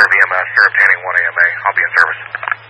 Reserve EMS. You're obtaining 1 AMA. I'll be in service.